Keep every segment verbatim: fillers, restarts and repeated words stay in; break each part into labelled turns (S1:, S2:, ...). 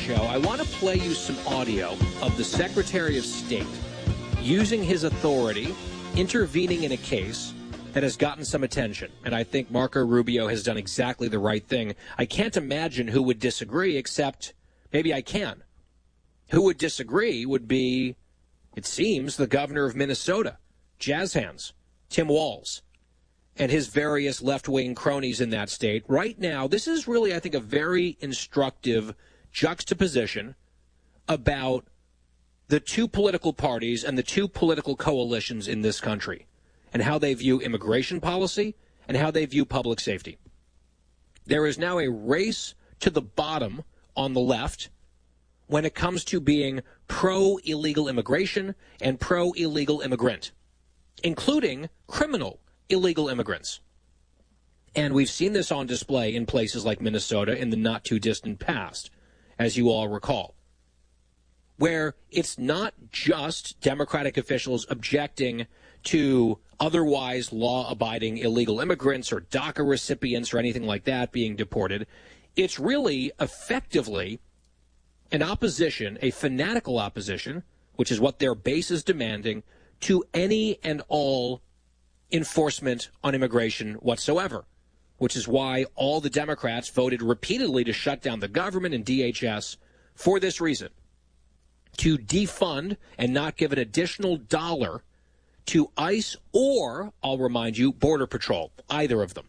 S1: show, I want to play you some audio of the Secretary of State using his authority, intervening in a case that has gotten some attention. And I think Marco Rubio has done exactly the right thing. I can't imagine who would disagree, except maybe I can. Who would disagree would be, it seems, the governor of Minnesota, jazz hands, Tim Walz, and his various left-wing cronies in that state. Right now, this is really, I think, a very instructive juxtaposition about the two political parties and the two political coalitions in this country and how they view immigration policy and how they view public safety. There is now a race to the bottom on the left when it comes to being pro-illegal immigration and pro-illegal immigrant, including criminal illegal immigrants. And we've seen this on display in places like Minnesota in the not-too-distant past, as you all recall, where it's not just Democratic officials objecting to otherwise law-abiding illegal immigrants or DACA recipients or anything like that being deported. It's really effectively an opposition, a fanatical opposition, which is what their base is demanding, to any and all enforcement on immigration whatsoever, which is why all the Democrats voted repeatedly to shut down the government and D H S for this reason, to defund and not give an additional dollar to ICE or, I'll remind you, Border Patrol, either of them.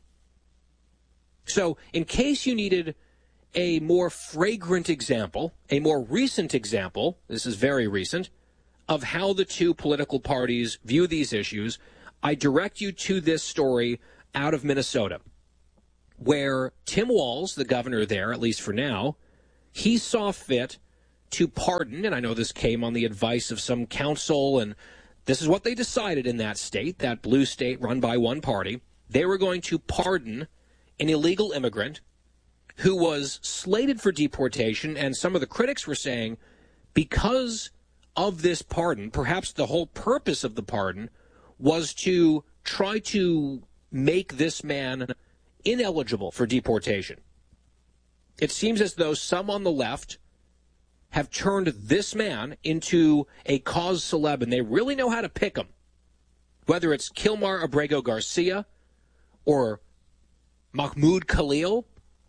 S1: So in case you needed a more fragrant example, a more recent example, this is very recent, of how the two political parties view these issues, I direct you to this story out of Minnesota, where Tim Walz, the governor there, at least for now, he saw fit to pardon, and I know this came on the advice of some council, and this is what they decided in that state, that blue state run by one party. They were going to pardon an illegal immigrant who was slated for deportation, and some of the critics were saying because of this pardon, perhaps the whole purpose of the pardon was to try to make this man ineligible for deportation. It seems as though some on the left have turned this man into a cause celeb, and they really know how to pick him. Whether it's Kilmar Abrego Garcia or Mahmoud Khalil,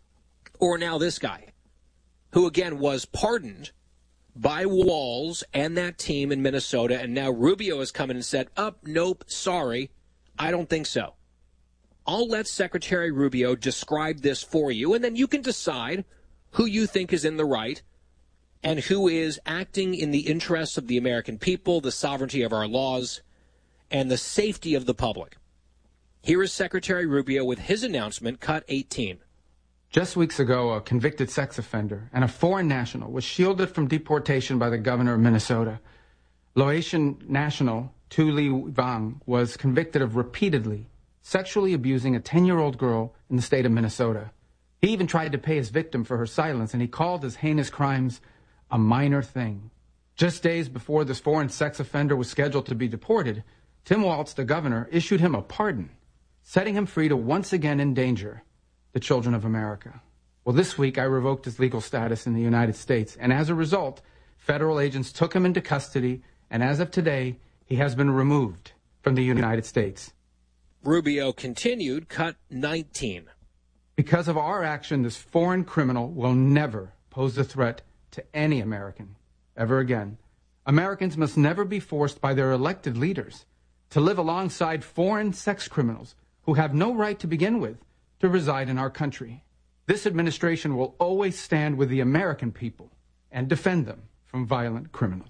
S1: or now this guy, who again was pardoned by Walz and that team in Minnesota, and now Rubio has come in and said, up, oh, nope, sorry, I don't think so. I'll let Secretary Rubio describe this for you, and then you can decide who you think is in the right and who is acting in the interests of the American people, the sovereignty of our laws, and the safety of the public. Here is Secretary Rubio with his announcement, cut eighteen.
S2: Just weeks ago, a convicted sex offender and a foreign national was shielded from deportation by the governor of Minnesota. Laotian national Tu Li Vang was convicted of repeatedly sexually abusing a ten-year-old girl in the state of Minnesota. He even tried to pay his victim for her silence, and he called his heinous crimes a minor thing. Just days before this foreign sex offender was scheduled to be deported, Tim Walz, the governor, issued him a pardon, setting him free to once again endanger the children of America. Well, this week I revoked his legal status in the United States, and as a result, federal agents took him into custody, and as of today, he has been removed from the United States.
S1: Rubio continued, cut nineteen.
S2: Because of our action, this foreign criminal will never pose a threat to any American ever again. Americans must never be forced by their elected leaders to live alongside foreign sex criminals who have no right to begin with to reside in our country. This administration will always stand with the American people and defend them from violent criminals.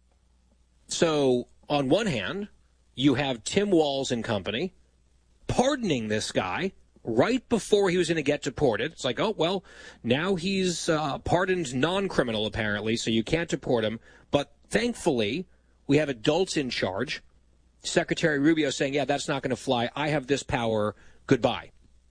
S1: So, on one hand, you have Tim Walz and company pardoning this guy right before he was going to get deported. It's like, oh, well, now he's uh, pardoned non-criminal, apparently, so you can't deport him. But thankfully, we have adults in charge. Secretary Rubio saying, yeah, that's not going to fly. I have this power. Goodbye.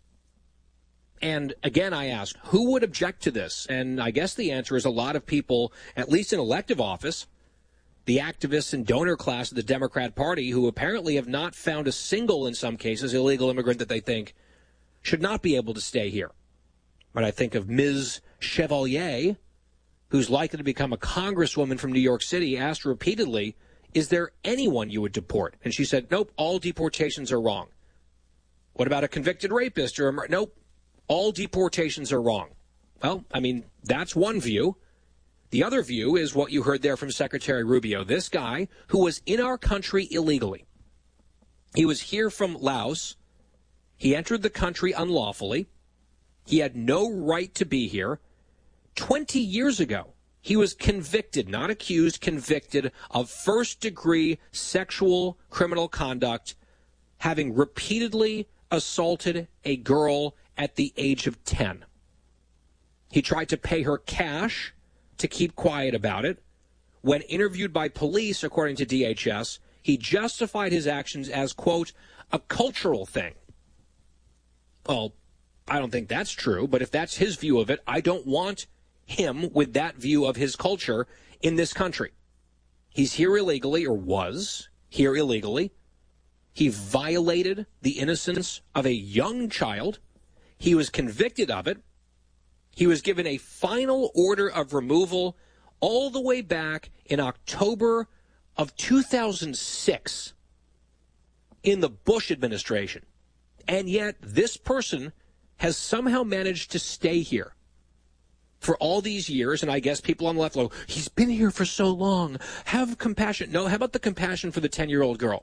S1: And again, I ask, who would object to this? And I guess the answer is a lot of people, at least in elective office, the activists and donor class of the Democrat Party, who apparently have not found a single, in some cases, illegal immigrant that they think should not be able to stay here. But I think of Miz Chevalier, who's likely to become a congresswoman from New York City, asked repeatedly, is there anyone you would deport? And she said, nope, all deportations are wrong. What about a convicted rapist? Or a, nope, all deportations are wrong. Well, I mean, that's one view. The other view is what you heard there from Secretary Rubio. This guy who was in our country illegally. He was here from Laos. He entered the country unlawfully. He had no right to be here. Twenty years ago, he was convicted, not accused, convicted of first-degree sexual criminal conduct, having repeatedly assaulted a girl at the age of ten. He tried to pay her cash to keep quiet about it. When interviewed by police, according to D H S, he justified his actions as, quote, a cultural thing. Well, I don't think that's true, but if that's his view of it, I don't want him with that view of his culture in this country. He's here illegally, or was here illegally. He violated the innocence of a young child. He was convicted of it. He was given a final order of removal all the way back in October of two thousand six in the Bush administration. And yet this person has somehow managed to stay here for all these years, and I guess people on the left go, he's been here for so long. Have compassion. No, how about the compassion for the ten-year-old girl?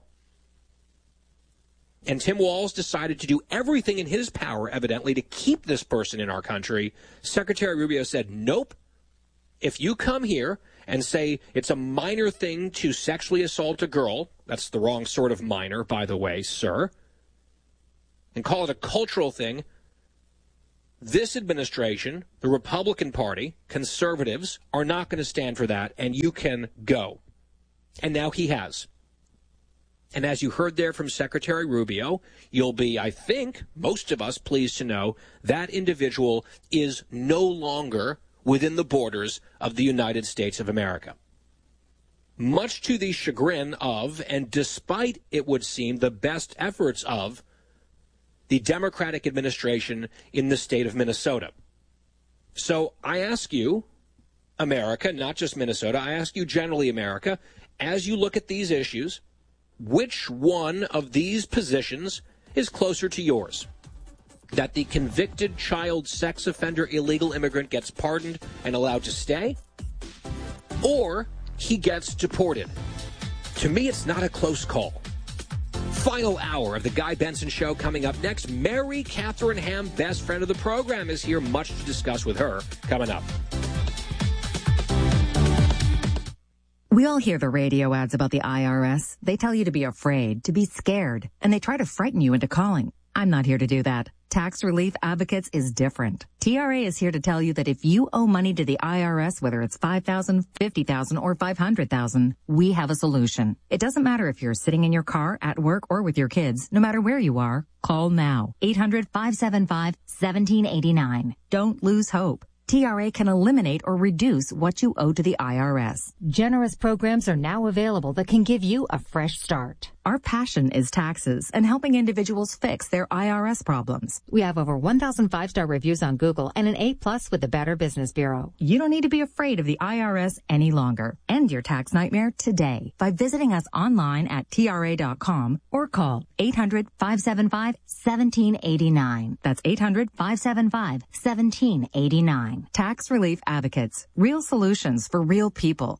S1: And Tim Walz decided to do everything in his power, evidently, to keep this person in our country. Secretary Rubio said, nope. If you come here and say it's a minor thing to sexually assault a girl, that's the wrong sort of minor, by the way, sir, and call it a cultural thing, this administration, the Republican Party, conservatives, are not going to stand for that, and you can go. And now he has. And as you heard there from Secretary Rubio, you'll be, I think, most of us pleased to know that individual is no longer within the borders of the United States of America. Much to the chagrin of, and despite, it would seem, the best efforts of, the Democratic administration in the state of Minnesota. So I ask you, America, not just Minnesota, I ask you generally, America, as you look at these issues, which one of these positions is closer to yours? That the convicted child sex offender illegal immigrant gets pardoned and allowed to stay? Or he gets deported? To me, it's not a close call. Final hour of the Guy Benson Show coming up next. Mary Catherine Ham, best friend of the program, is here. Much to discuss with her coming up.
S3: We all hear the radio ads about the I R S. They tell you to be afraid, to be scared, and they try to frighten you into calling. I'm not here to do that. Tax Relief Advocates is different. T R A is here to tell you that if you owe money to the I R S, whether it's five thousand dollars, fifty thousand dollars, or five hundred thousand dollars, we have a solution. It doesn't matter if you're sitting in your car, at work, or with your kids. No matter where you are, call now. eight hundred, five seven five, one seven eight nine. Don't lose hope. T R A can eliminate or reduce what you owe to the I R S.
S4: Generous programs are now available that can give you a fresh start.
S3: Our passion is taxes and helping individuals fix their I R S problems.
S4: We have over one thousand five-star reviews on Google and an A plus with the Better Business Bureau.
S3: You don't need to be afraid of the I R S any longer. End your tax nightmare today by visiting us online at T R A dot com or call eight hundred, five seven five, one seven eight nine. That's eight hundred, five seven five, one seven eight nine. Tax Relief Advocates. Real solutions for real people.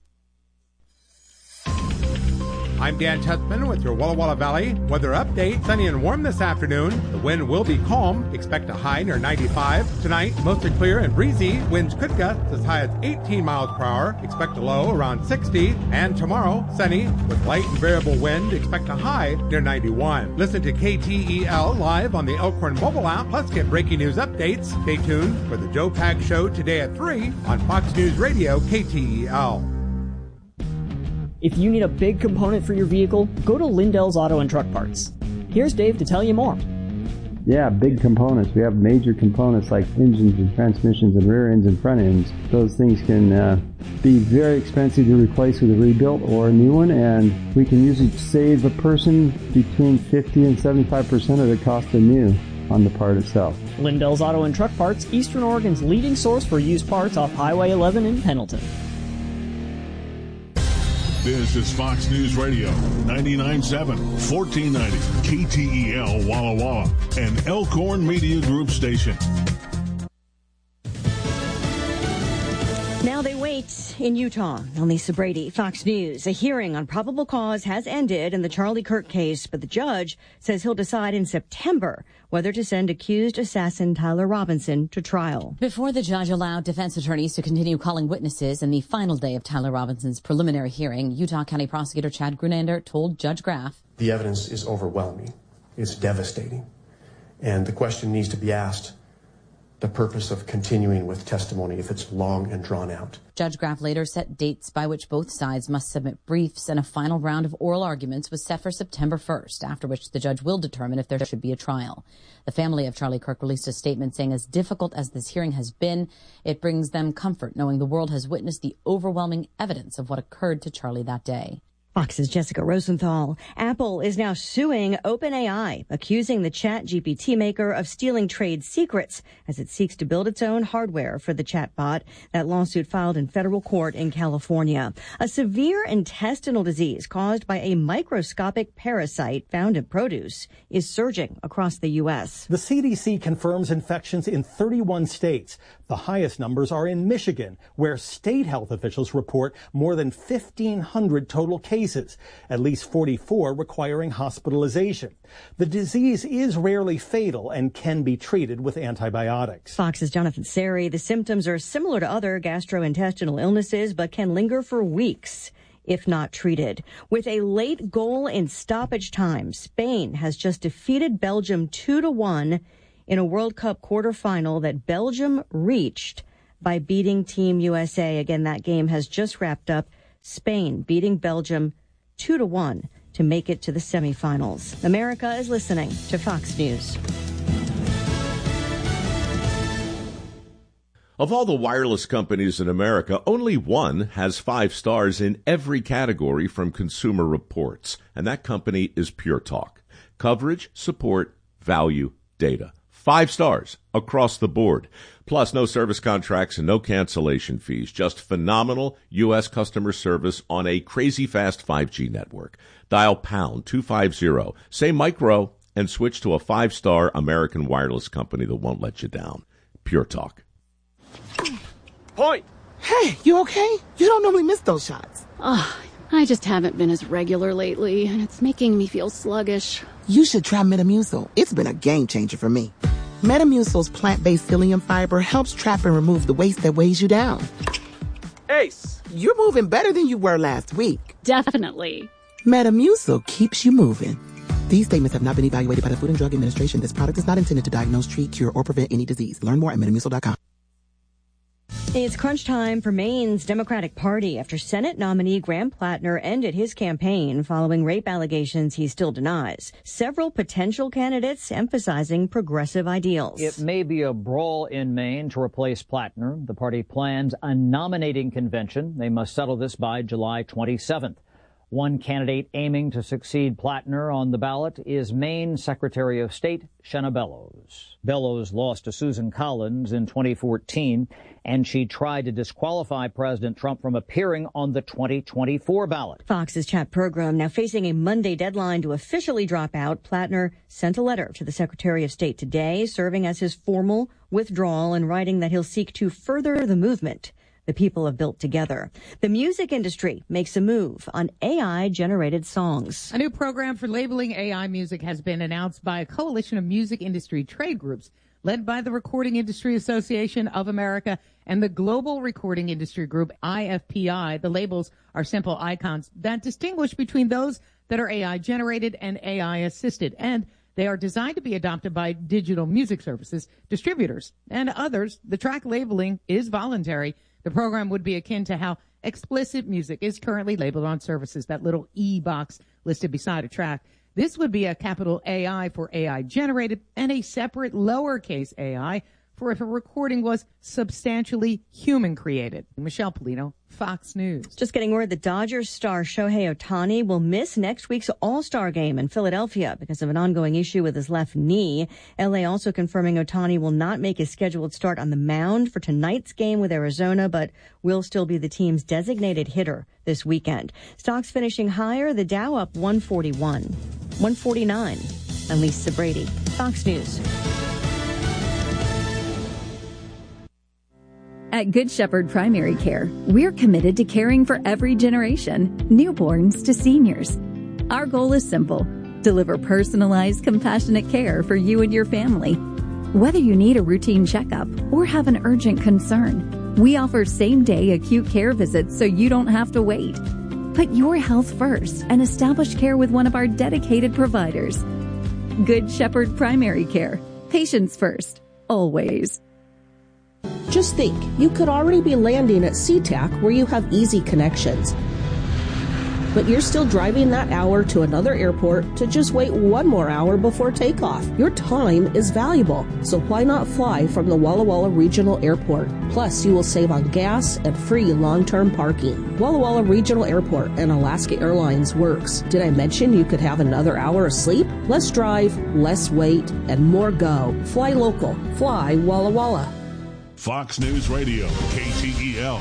S5: I'm Dan Tethman with your Walla Walla Valley weather update. Sunny and warm this afternoon. The wind will be calm. Expect a high near ninety-five. Tonight, mostly clear and breezy. Winds could gust as high as eighteen miles per hour. Expect a low around sixty. And tomorrow, sunny with light and variable wind. Expect a high near ninety-one. Listen to K T E L live on the Elkhorn mobile app. Plus, get breaking news updates. Stay tuned for the Joe Pags Show today at three on Fox News Radio K T E L.
S6: If you need a big component for your vehicle, go to Lindell's Auto and Truck Parts. Here's Dave to tell you more.
S7: Yeah, big components. We have major components like engines and transmissions and rear ends and front ends. Those things can uh, be very expensive to replace with a rebuilt or a new one, and we can usually save a person between fifty and seventy-five percent of the cost of new on the part itself.
S6: Lindell's Auto and Truck Parts, Eastern Oregon's leading source for used parts off Highway eleven in Pendleton.
S8: This is Fox News Radio, ninety-nine point seven, fourteen ninety, K T E L Walla Walla, an Elkhorn Media Group station.
S9: Now they wait in Utah. I'm Lisa Brady, Fox News. A hearing on probable cause has ended in the Charlie Kirk case, but the judge says he'll decide in September whether to send accused assassin Tyler Robinson to trial.
S10: Before the judge allowed defense attorneys to continue calling witnesses in the final day of Tyler Robinson's preliminary hearing, Utah County Prosecutor Chad Grunander told Judge Graff,
S11: "The evidence is overwhelming. It's devastating. And the question needs to be asked, the purpose of continuing with testimony if it's long and drawn out."
S10: Judge Graff later set dates by which both sides must submit briefs, and a final round of oral arguments was set for September first, after which the judge will determine if there should be a trial. The family of Charlie Kirk released a statement saying, as difficult as this hearing has been, it brings them comfort knowing the world has witnessed the overwhelming evidence of what occurred to Charlie that day.
S9: Fox's Jessica Rosenthal. Apple is now suing OpenAI, accusing the Chat G P T maker of stealing trade secrets as it seeks to build its own hardware for the chatbot. That lawsuit filed in federal court in California. A severe intestinal disease caused by a microscopic parasite found in produce is surging across the U S.
S12: The C D C confirms infections in thirty-one states. The highest numbers are in Michigan, where state health officials report more than fifteen hundred total cases. Cases, at least forty-four requiring hospitalization. The disease is rarely fatal and can be treated with antibiotics.
S9: Fox's Jonathan Seri. The symptoms are similar to other gastrointestinal illnesses, but can linger for weeks if not treated. With a late goal in stoppage time, Spain has just defeated Belgium two to one in a World Cup quarterfinal that Belgium reached by beating Team U S A. Again, that game has just wrapped up. Spain beating Belgium two to one to make it to the semifinals. America is listening to Fox News.
S13: Of all the wireless companies in America, only one has five stars in every category from Consumer Reports, and that company is Pure Talk. Coverage, support, value, data. Five stars across the board. Plus, no service contracts and no cancellation fees. Just phenomenal U S customer service on a crazy fast five G network. Dial pound two fifty, say micro, and switch to a five-star American wireless company that won't let you down. Pure Talk.
S14: Point! Hey, you okay? You don't normally miss those shots.
S15: Ugh, I just haven't been as regular lately, and it's making me feel sluggish.
S14: You should try Metamucil. It's been a game changer for me. Metamucil's plant-based psyllium fiber helps trap and remove the waste that weighs you down. Ace! You're moving better than you were last week.
S15: Definitely.
S14: Metamucil keeps you moving. These statements have not been evaluated by the Food and Drug Administration. This product is not intended to diagnose, treat, cure, or prevent any disease. Learn more at metamucil dot com.
S9: It's crunch time for Maine's Democratic Party after Senate nominee Graham Plattner ended his campaign following rape allegations he still denies. Several potential candidates emphasizing progressive ideals.
S16: It may be a brawl in Maine to replace Plattner. The party plans a nominating convention. They must settle this by July twenty-seventh. One candidate aiming to succeed Plattner on the ballot is Maine Secretary of State Shenna Bellows. Bellows lost to Susan Collins in twenty fourteen, and she tried to disqualify President Trump from appearing on the twenty twenty-four ballot.
S9: Fox's Chat program now facing a Monday deadline to officially drop out. Plattner sent a letter to the Secretary of State today, serving as his formal withdrawal and writing that he'll seek to further the movement the people have built together. The music industry makes a move on A I-generated songs.
S17: A new program for labeling A I music has been announced by a coalition of music industry trade groups led by the Recording Industry Association of America and the Global Recording Industry Group, I F P I. The labels are simple icons that distinguish between those that are A I-generated and A I-assisted, and they are designed to be adopted by digital music services, distributors, and others. The track labeling is voluntary. The program would be akin to how explicit music is currently labeled on services, that little E box listed beside a track. This would be a capital A I for A I generated and a separate lowercase A I for if a recording was substantially human-created. Michelle Polino, Fox News.
S9: Just getting word the Dodgers star Shohei Ohtani will miss next week's All-Star game in Philadelphia because of an ongoing issue with his left knee. L A also confirming Ohtani will not make his scheduled start on the mound for tonight's game with Arizona, but will still be the team's designated hitter this weekend. Stocks finishing higher, the Dow up one forty-one, one forty-nine. I'm Lisa Brady, Fox News.
S18: At Good Shepherd Primary Care, we're committed to caring for every generation, newborns to seniors. Our goal is simple: deliver personalized, compassionate care for you and your family. Whether you need a routine checkup or have an urgent concern, we offer same-day acute care visits so you don't have to wait. Put your health first and establish care with one of our dedicated providers. Good Shepherd Primary Care. Patients first, always.
S19: Just think, you could already be landing at SeaTac where you have easy connections. But you're still driving that hour to another airport to just wait one more hour before takeoff. Your time is valuable, so why not fly from the Walla Walla Regional Airport? Plus, you will save on gas and free long-term parking. Walla Walla Regional Airport and Alaska Airlines works. Did I mention you could have another hour of sleep? Less drive, less wait, and more go. Fly local. Fly Walla Walla.
S8: Fox News Radio, K T E L.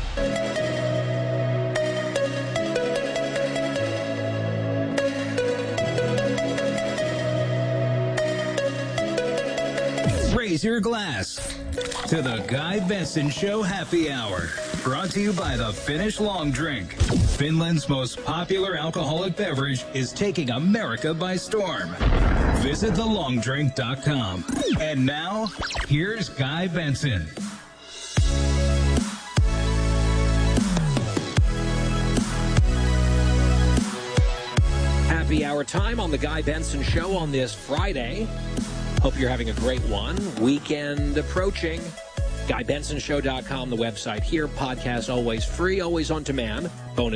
S20: Raise your glass to the Guy Benson Show Happy Hour. Brought to you by the Finnish Long Drink. Finland's most popular alcoholic beverage is taking America by storm. Visit the long drink dot com. And now, here's Guy Benson.
S1: Happy hour time on the Guy Benson Show on this Friday. Hope you're having a great one. Weekend approaching. Guy Benson Show dot com, the website here. Podcast always free, always on demand. Bonus